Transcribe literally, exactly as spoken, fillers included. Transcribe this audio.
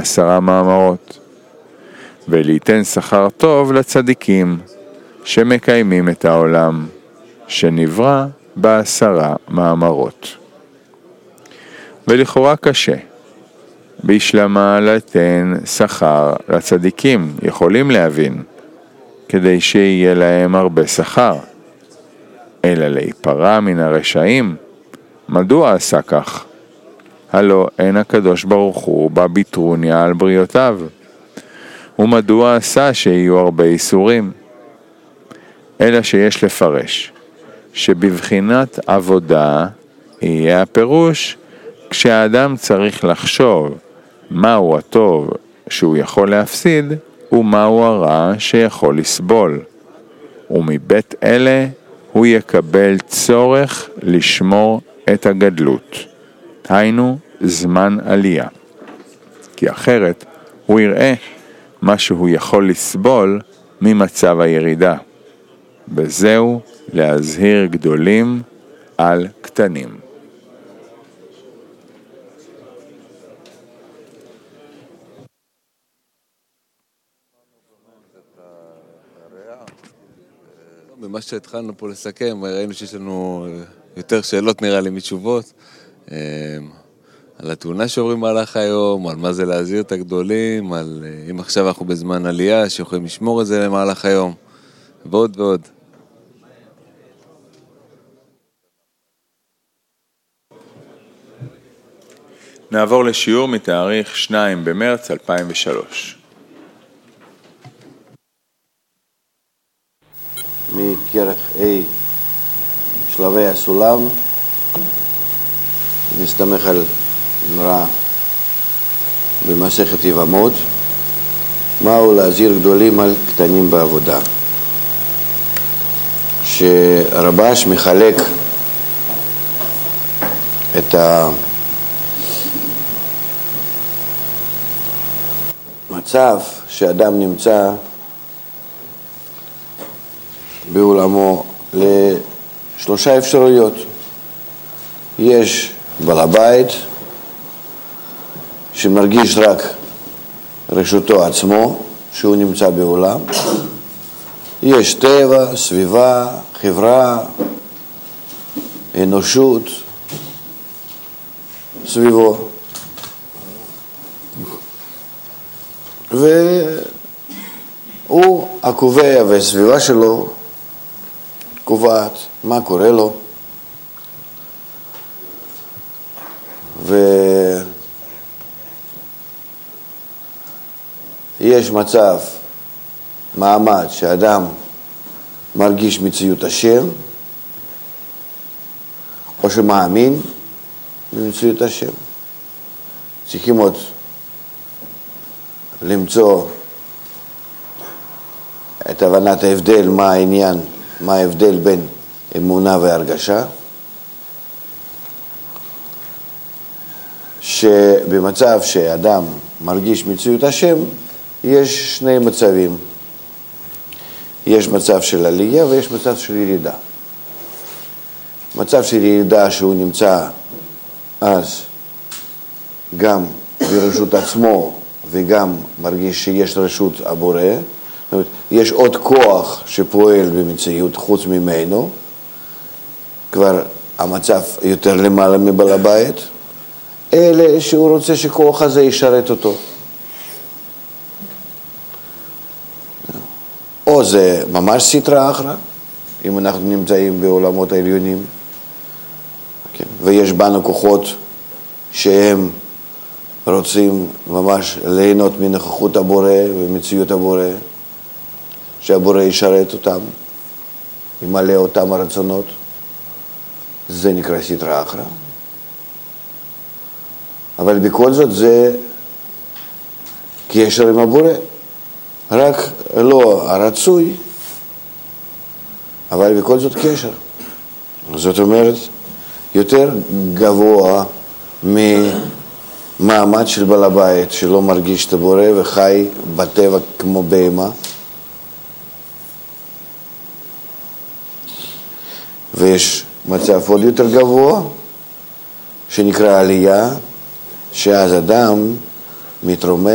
בעשרה מאמרות. וליתן שכר טוב לצדיקים שמקיימים את העולם, שנברא בעשרה מאמרות. ולכאורה קשה, בשלמה לתן שכר לצדיקים, יכולים להבין, כדי שיהיה להם הרבה שכר. אלא להיפרע מן הרשעים, מדוע עשה כך? הלא אין הקדוש ברוך הוא בביטרוניה על בריאותיו, ומדוע עשה שיהיו הרבה איסורים? אלא שיש לפרש, שבבחינת עבודה יהיה הפירוש, כשהאדם צריך לחשוב מהו הטוב שהוא יכול להפסיד, ומהו הרע שיכול לסבול. ומבית אלה הוא יקבל צורך לשמור את הגדלות, היינו זמן עלייה. כי אחרת הוא יראה מה שהוא יכול לסבול ממצב הירידה. וזהו להזהיר גדולים על קטנים. במה שהתחלנו פה לסכם, ראינו שיש לנו יותר שאלות נראה לי מתשובות. על התאונה שעוברים מהלך היום, על מה זה להזהיר את הגדולים, על אם עכשיו אנחנו בזמן עלייה, שיכולים לשמור את זה למהלך היום, ועוד ועוד. נעבור לשיעור מתאריך שניים במרץ אלפיים ושלוש. מכרך A שלבי הסולם, נסתמך על אמרה במסכת יבמות, מהו להזהיר גדולים על קטנים בעבודה. שרבש מחלק את המצב שאדם נמצא בעולמו לשלושה אפשרויות. יש בעל הבית שמרגיש רק רשותו עצמו שהוא נמצא בעולם, יש טבע, סביבה, חברה, אנושות סביבו, והוא הקובע והסביבה שלו קובעת מה קורה לו. ויש מצב, מעמד, שאדם מרגיש מציאות השם, או שמאמין במציאות השם. צריכים עוד למצוא את הבנת ההבדל, מה העניין, מה ההבדל בין אמונה והרגשה. שבמצב שאדם מרגיש מציאות השם, יש שני מצבים. יש מצב של עלייה ויש מצב של ירידה. מצב של ירידה שהוא נמצא אז גם ברשות עצמו וגם מרגיש שיש רשות הבורא. זאת אומרת, יש עוד כוח שפועל במציאות חוץ ממנו. כבר המצב יותר למעלה מבעל הבית. אלה שהוא רוצה שכוח הזה ישרת אותו. או זה ממש סטרא אחרא, אם אנחנו נמצאים בעולמות העליונים, כן. ויש בנו כוחות שהם רוצים ממש ליהנות מנוכחות הבורא ומציאות הבורא, שהבורא ישרת אותם, ימלא אותם הרצונות, זה נקרא סטרא אחרא. אבל בכל זאת זה קשר עם הבורא, רק לא הרצוי, אבל בכל זאת קשר. זאת אומרת, יותר גבוה ממעמד של בעל הבית שלא מרגיש את הבורא וחי בטבע כמו בהמה. ויש מצב עוד יותר גבוה שנקרא עלייה, שאז אדם מתרומם